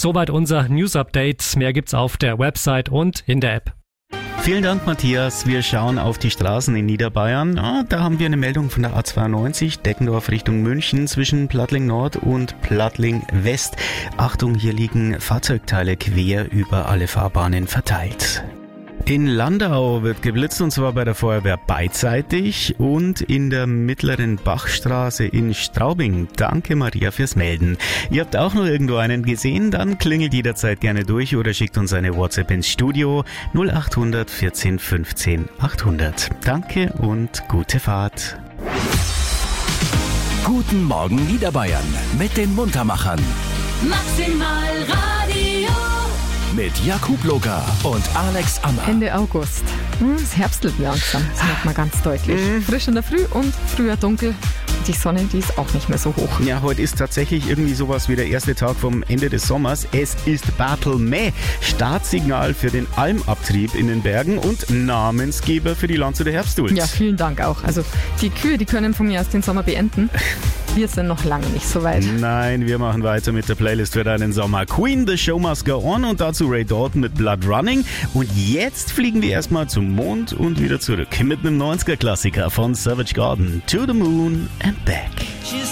Soweit unser News-Update. Mehr gibt's auf der Website und in der App. Vielen Dank, Matthias. Wir schauen auf die Straßen in Niederbayern. Da haben wir eine Meldung von der A92, Deckendorf Richtung München zwischen Plattling Nord und Plattling West. Achtung, hier liegen Fahrzeugteile quer über alle Fahrbahnen verteilt. In Landau wird geblitzt, und zwar bei der Feuerwehr beidseitig und in der mittleren Bachstraße in Straubing. Danke, Maria, fürs Melden. Ihr habt auch noch irgendwo einen gesehen? Dann klingelt jederzeit gerne durch oder schickt uns eine WhatsApp ins Studio 0800 14 15 800. Danke und gute Fahrt. Guten Morgen Niederbayern mit den Muntermachern. Maximal Radio. Mit Jakub Locker und Alex Ammer. Ende August. Es herbstelt langsam, das merkt man ganz deutlich. Frisch in der Früh und früher dunkel. Die Sonne, die ist auch nicht mehr so hoch. Ja, heute ist tatsächlich irgendwie sowas wie der erste Tag vom Ende des Sommers. Es ist Battle Mai, Startsignal für den Almabtrieb in den Bergen und Namensgeber für die Landshuter Herbstdulz. Ja, vielen Dank auch. Also die Kühe, die können von mir aus den Sommer beenden. Wir sind noch lange nicht so weit. Nein, wir machen weiter mit der Playlist für deinen Sommer. Queen, The Show Must Go On und dazu Ray Dalton mit Blood Running. Und jetzt fliegen wir erstmal zum Mond und wieder zurück mit einem 90er-Klassiker von Savage Garden, To the Moon and Back.